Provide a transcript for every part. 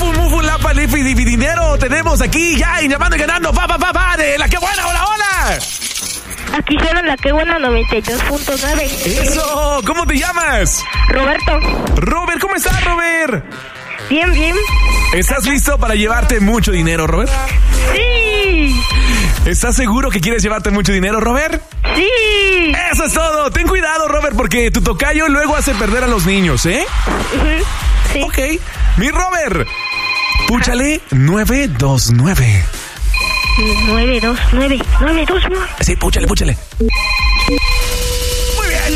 Mufu, Lapa, Lifi, dinero. Tenemos aquí ya y llamando y ganando. Pa, de la que buena, hola. Aquí suena la que buena 92.9. Eso, ¿cómo te llamas? Roberto. Robert, ¿cómo estás, Robert? Bien. ¿Estás listo para llevarte mucho dinero, Robert? Sí. ¿Estás seguro que quieres llevarte mucho dinero, Robert? Sí. Eso es todo. Ten cuidado, Robert, porque tu tocayo luego hace perder a los niños, ¿eh? Sí. Ok. Mi Robert, púchale 929. 929. Sí, púchale. Muy bien.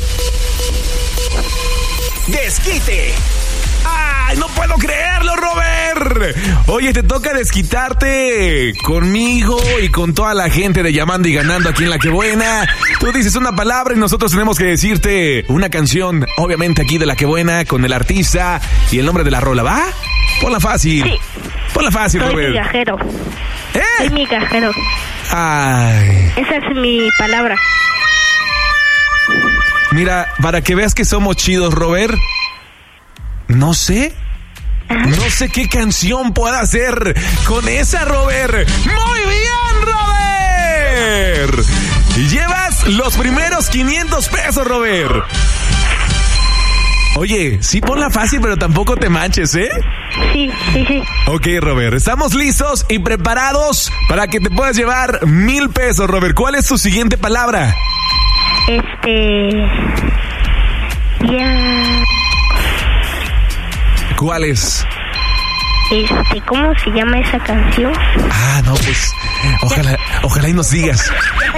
Desquite. ¡Ay, no puedo creerlo, Robert! Oye, te toca desquitarte conmigo y con toda la gente de Llamando y Ganando aquí en La Que Buena. Tú dices una palabra y nosotros tenemos que decirte una canción, obviamente aquí de La Que Buena, con el artista y el nombre de la rola, ¿va? Ponla fácil. Sí. Ponla fácil, Soy Robert. migajero. Soy migajero. Ay. Esa es mi palabra. Mira, para que veas que somos chidos, Robert. No sé qué canción pueda hacer con esa, Robert. ¡Muy bien, Robert! Llevas los primeros 500 pesos, Robert. Oye, sí ponla fácil, pero tampoco te manches, ¿eh? Sí. Ok, Robert, estamos listos y preparados para que te puedas llevar 1,000 pesos, Robert. ¿Cuál es tu siguiente palabra? Ya. ¿Cuál es? ¿Cómo se llama esa canción? Ah, no, pues, ojalá y nos digas.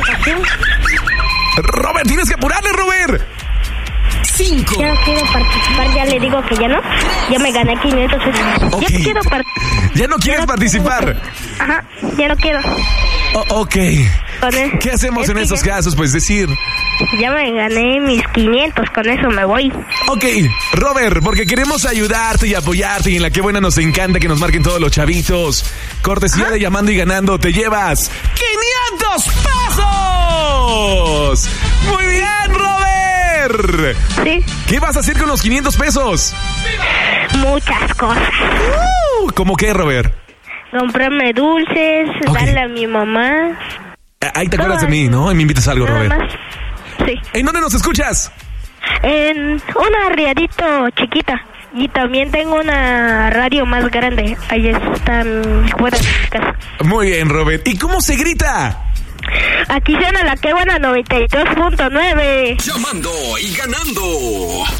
Robert, tienes que apurarle, Robert. 5. Ya no quiero participar, ya le digo que ya no. Ya me gané 500 pesos. Ok. Ya no quiero participar. ¿Ya no quieres participar? Ajá, ya no quiero. Ok. Con ¿Qué hacemos en esos casos? Pues decir... Ya me gané mis 500, con eso me voy. Ok, Robert, porque queremos ayudarte y apoyarte y en La Que Buena nos encanta que nos marquen todos los chavitos. Cortesía de Llamando y Ganando, te llevas 500 pesos. Muy bien, Robert. Sí. ¿Qué vas a hacer con los 500 pesos? Muchas cosas. ¿Cómo qué, Robert? Comprarme dulces, Ok. darle a mi mamá. Ahí te acuerdas de mí, ¿no? Y me invitas a algo, Nada Robert. más. Sí. ¿En dónde nos escuchas? En una arriadito chiquita. Y también tengo una radio más grande. Ahí está fuera de mi casa. Muy bien, Robert. ¿Y cómo se grita? Aquí suena La Que Buena 92.9. Llamando y Ganando.